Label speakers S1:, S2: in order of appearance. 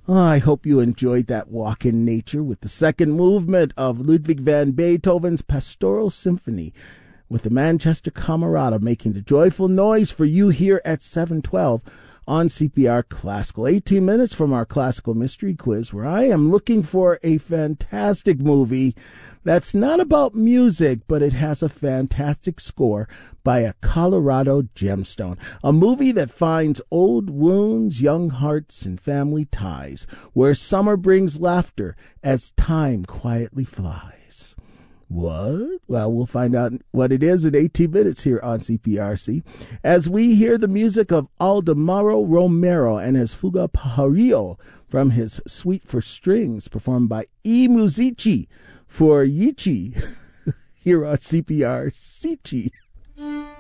S1: Oh, I hope you enjoyed that walk in nature with the second movement of Ludwig van Beethoven's Pastoral Symphony, with the Manchester Camerata making the joyful noise for you here at 712 on CPR Classical. 18 minutes from our Classical Mystery Quiz, where I am looking for a fantastic movie that's not about music, but it has a fantastic score by a Colorado gemstone. A movie that finds old wounds, young hearts, and family ties, where summer brings laughter as time quietly flies. What? Well, we'll find out what it is in 18 minutes here on CPRC as we hear the music of Aldemaro Romero and his Fuga Pajarillo from his Suite for Strings, performed by I Musici for Yichi here on CPRC.